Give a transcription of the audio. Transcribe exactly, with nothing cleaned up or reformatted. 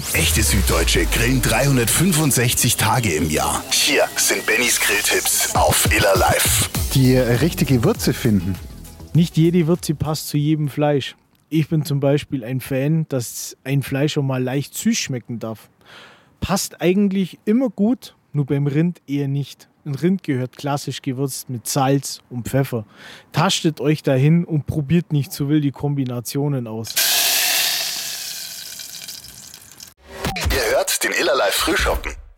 Echte Süddeutsche grillen dreihundertfünfundsechzig Tage im Jahr. Hier sind Bennys Grilltipps auf Iller Live. Die richtige Würze finden. Nicht jede Würze passt zu jedem Fleisch. Ich bin zum Beispiel ein Fan, dass ein Fleisch auch mal leicht süß schmecken darf. Passt eigentlich immer gut, nur beim Rind eher nicht. Ein Rind gehört klassisch gewürzt mit Salz und Pfeffer. Tastet euch dahin und probiert nicht zu wild die Kombinationen aus. Ihr hört den Iller Live Frühschoppen.